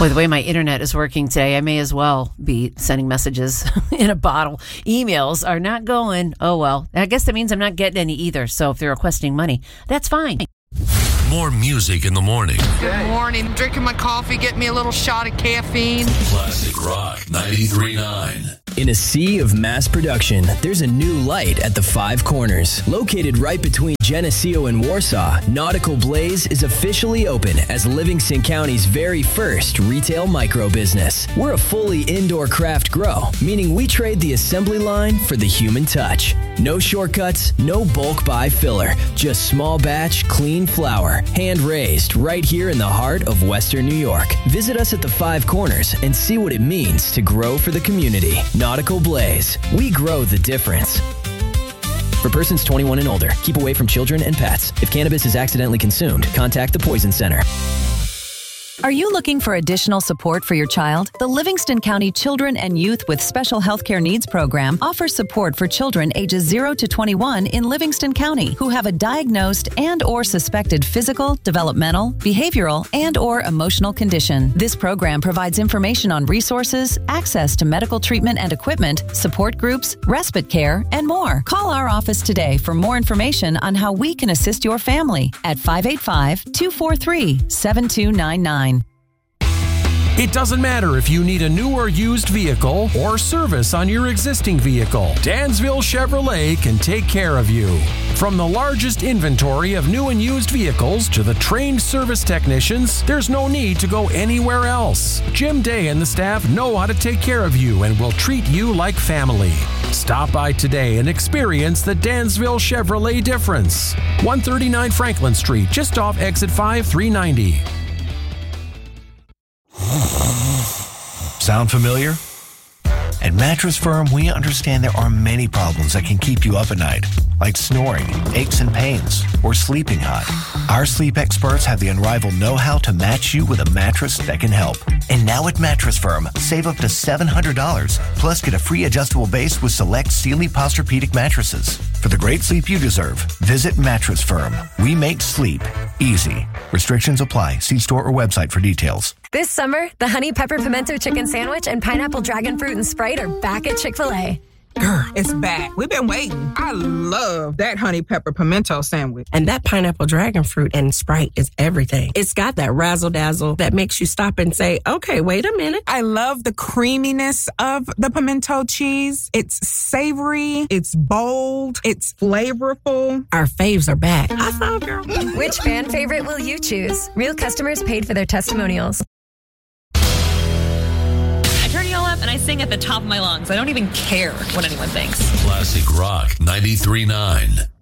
Boy, the way my internet is working today, I may as well be sending messages in a bottle. Emails are not going. Oh, well, I guess that means I'm not getting any either. So if they're requesting money, that's fine. More music in the morning. Good morning. Drinking my coffee, get me a little shot of caffeine. Classic Rock 93.9. In a sea of mass production, there's a new light at the Five Corners. Located right between Geneseo and Warsaw, Nautical Blaze is officially open as Livingston County's very first retail micro business. We're a fully indoor craft grow, meaning we trade the assembly line for the human touch. No shortcuts, no bulk buy filler, just small batch, clean flour, hand raised right here in the heart of Western New York. Visit us at the Five Corners and see what it means to grow for the community. Nautical Blaze. We grow the difference. For persons 21 and older, keep away from children and pets. If cannabis is accidentally consumed, contact the Poison Center. Are you looking for additional support for your child? The Livingston County Children and Youth with Special Healthcare Needs Program offers support for children ages 0 to 21 in Livingston County who have a diagnosed and or suspected physical, developmental, behavioral, and or emotional condition. This program provides information on resources, access to medical treatment and equipment, support groups, respite care, and more. Call our office today for more information on how we can assist your family at 585-243-7299. It doesn't matter if you need a new or used vehicle or service on your existing vehicle. Dansville Chevrolet can take care of you. From the largest inventory of new and used vehicles to the trained service technicians, there's no need to go anywhere else. Jim Day and the staff know how to take care of you and will treat you like family. Stop by today and experience the Dansville Chevrolet difference. 139 Franklin Street, just off exit 5390. Sound familiar? At Mattress Firm, we understand there are many problems that can keep you up at night, like snoring, aches and pains, or sleeping hot. Our sleep experts have the unrivaled know-how to match you with a mattress that can help. And now at Mattress Firm, save up to $700, plus get a free adjustable base with select Sealy Posturepedic mattresses. For the great sleep you deserve, visit Mattress Firm. We make sleep easy. Restrictions apply. See store or website for details. This summer, the Honey Pepper Pimento Chicken Sandwich and Pineapple Dragon Fruit and Sprite are back at Chick-fil-A. Girl, it's back. We've been waiting. I love that Honey Pepper Pimento Sandwich. And that Pineapple Dragon Fruit and Sprite is everything. It's got that razzle-dazzle that makes you stop and say, okay, wait a minute. I love the creaminess of the pimento cheese. It's savory. It's bold. It's flavorful. Our faves are back. High five, girl. Which fan favorite will you choose? Real customers paid for their testimonials. And I sing at the top of my lungs. I don't even care what anyone thinks. Classic Rock 93.9.